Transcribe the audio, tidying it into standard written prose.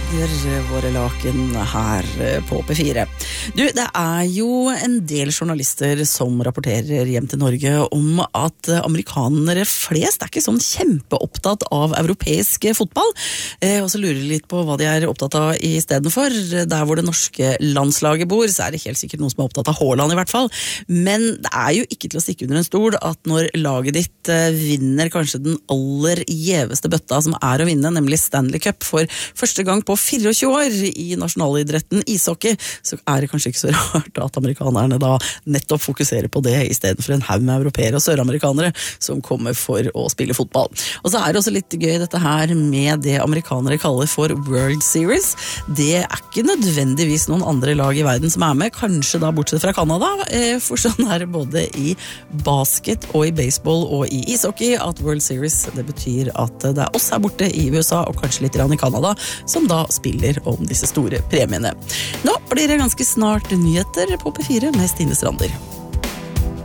medier, våre laken her på P4. Du, det jo en del journalister som rapporterer hjem til Norge om at amerikanere flest ikke sånn kjempeopptatt av europeisk fotball, og så lurer de litt på hva de opptatt av i stedet for. Der hvor det norske landslaget bor, så det helt sikkert noen som opptatt av Haaland i hvert fall, men det jo ikke til å stikke under en stol at når laget ditt vinner kanskje den aller gjeveste bøtta som å vinne, nemlig Stanley Cup for første gang på 24 år i nasjonalidretten ishockey, så det kanskje ikke så rart at amerikanerne da nettopp fokuserer på det i stedet for en haug med europeere og søramerikanere som kommer for å spille fotball. Og så det også litt gøy dette her med det amerikanere kaller for World Series. Det ikke nødvendigvis noen andre lag i verden som med, kanskje da bortsett fra Canada, for sånn det både i basket og i baseball og i ishockey at World Series, det betyr at det oss her borte i USA og kanskje litt i Canada som da spiller om disse store premiene. Nå blir det ganske snart nyheter på P4 med Stine Strander.